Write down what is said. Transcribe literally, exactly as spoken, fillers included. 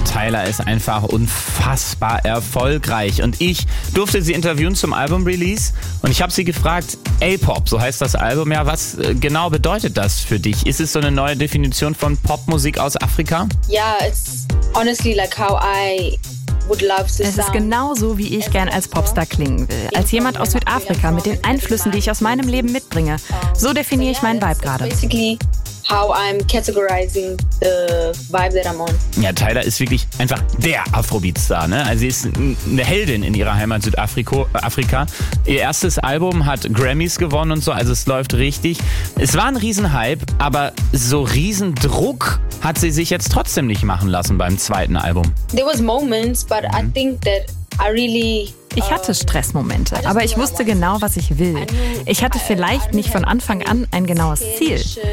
Tyla ist einfach unfassbar erfolgreich und ich durfte sie interviewen zum Album-Release und ich habe sie gefragt, A-Pop, so heißt das Album ja, was genau bedeutet das für dich? Ist es so eine neue Definition von Popmusik aus Afrika? Yeah, it's honestly like how I would love to Es ist sound. genau so, wie ich gern als Popstar klingen will. Als jemand aus Südafrika mit den Einflüssen, die ich aus meinem Leben mitbringe. So definiere ich meinen Vibe gerade. Basically how I'm categorizing the vibe that I'm on. Ja, Tyla ist wirklich einfach der Afrobeat-Star, ne? Also sie ist eine Heldin in ihrer Heimat Südafrika. Afrika. Ihr erstes Album hat Grammys gewonnen und so, also es läuft richtig. Es war ein Riesenhype, aber so Riesendruck hat sie sich jetzt trotzdem nicht machen lassen beim zweiten Album. There was moments, but I think that I really Ich hatte Stressmomente, aber ich wusste genau, was ich will. Ich hatte vielleicht nicht von Anfang an ein genaues Ziel.